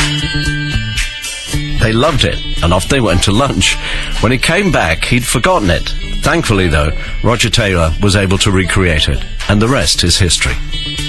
They loved it, and off they went to lunch. When he came back, he'd forgotten it. Thankfully, though, Roger Taylor was able to recreate it, and the rest is history.